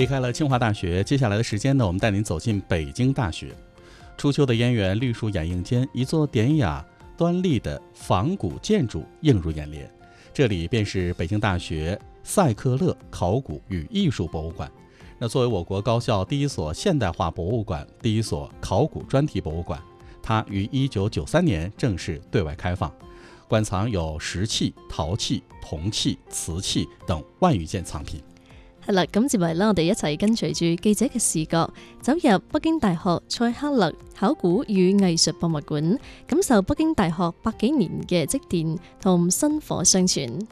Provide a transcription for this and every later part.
离开了清华大学，接下来的时间呢，我们带您走进北京大学。初秋的燕园，绿树掩映间，一座典雅端丽的仿古建筑映入眼帘。这里便是北京大学赛克勒考古与艺术博物馆。那作为我国高校第一所现代化博物馆，第一所考古专题博物馆，它于1993年正式对外開放。館藏有石器、陶器、銅器、瓷器等萬餘件藏品。 係啦，咁接嚟呢，我哋一齊跟隨住記者嘅視角，走入北京大學塞克勒考古與藝術博物館，感受北京大學百幾年嘅積澱同薪火相傳。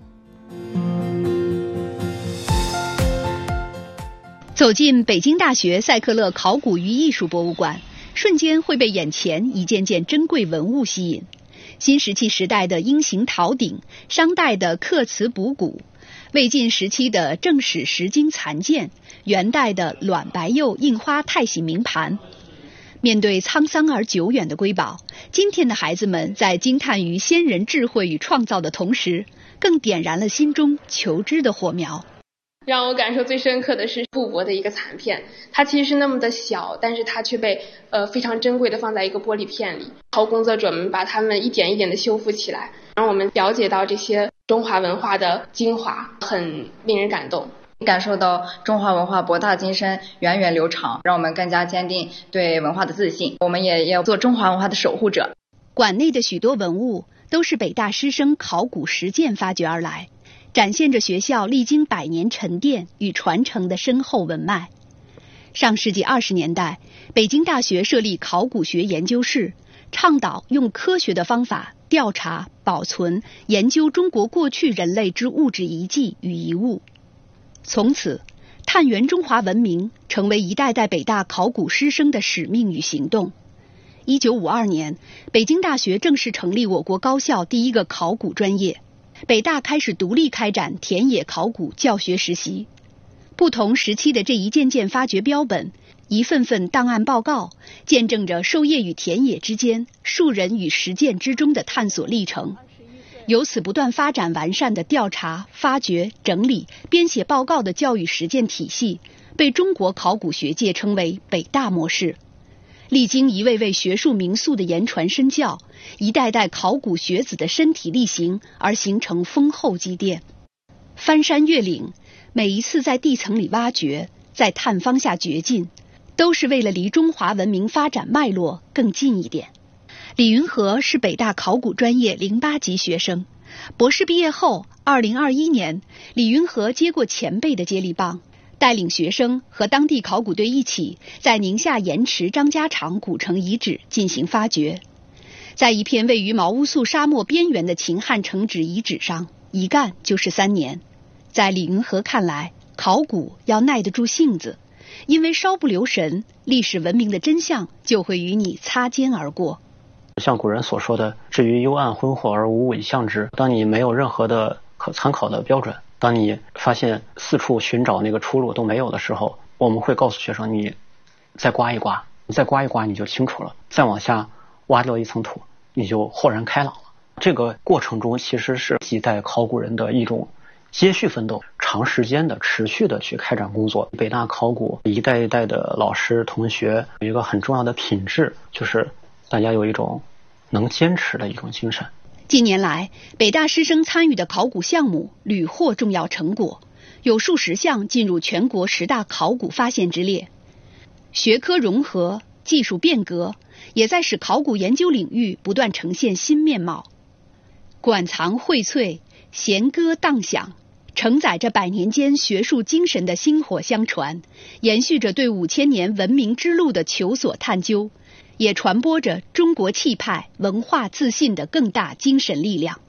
走进北京大学赛克勒考古与艺术博物馆，瞬间会被眼前一件件珍贵文物吸引。新石器时代的鹰形陶鼎，商代的刻瓷补骨，魏晋时期的正史石经残件，元代的卵白釉印花太玺铭盘。面对沧桑而久远的瑰宝，今天的孩子们在惊叹于先人智慧与创造的同时，更点燃了心中求知的火苗。 让我感受最深刻的是布帛的一个残片，它其实是那么的小，但是它却被非常珍贵的放在一个玻璃片里。考古工作者们把它们一点一点的修复起来，让我们了解到这些中华文化的精华，很令人感动。 感受到中华文化博大精深、源远流长，让我们更加坚定对文化的自信。我们也要做中华文化的守护者。 馆内的许多文物都是北大师生考古实践发掘而来，展现着学校历经100年沉淀与传承的深厚文脉。上世纪20年代，北京大学设立考古学研究室，倡导用科学的方法调查、保存、研究中国过去人类之物质遗迹与遗物。从此，探源中华文明成为一代代北大考古师生的使命与行动。1952年，北京大学正式成立我国高校第一个考古专业。北大开始独立开展田野考古教学实习，不同时期的这一件件发掘标本，一份份档案报告，见证着授业与田野之间、树人与实践之中的探索历程。由此不断发展完善的调查、发掘、整理、编写报告的教育实践体系，被中国考古学界称为北大模式。历经一位位学术名宿的言传身教，一代代考古学子的身体力行，而形成丰厚积淀。翻山越岭，每一次在地层里挖掘，在探方下掘进，都是为了离中华文明发展脉络更近一点。李云和是北大考古专业08级学生，博士毕业后，2021年，李云和接过前辈的接力棒，带领学生和当地考古队一起在宁夏盐池张家场古城遗址进行发掘。在一片位于毛乌素沙漠边缘的秦汉城址遗址上，一干就是3年。在李云和看来，考古要耐得住性子，因为稍不留神，历史文明的真相就会与你擦肩而过。 像古人所说的，至于幽暗昏惑而无伪象之，当你没有任何的可参考的标准，当你发现四处寻找那个出路都没有的时候，我们会告诉学生，你再刮一刮，再刮一刮你就清楚了，再往下挖掉一层土，你就豁然开朗了。这个过程中其实是几代考古人的一种接续奋斗，长时间的持续的去开展工作。北大考古一代一代的老师同学有一个很重要的品质，就是大家有一种能坚持的一种精神。 近年来，北大师生参与的考古项目屡获重要成果，有数十项进入全国10大考古发现之列。学科融合、技术变革，也在使考古研究领域不断呈现新面貌。馆藏荟萃，弦歌荡响，承载着100年间学术精神的薪火相传，延续着对5000年文明之路的求索探究，也传播着中国气派、文化自信的更大精神力量。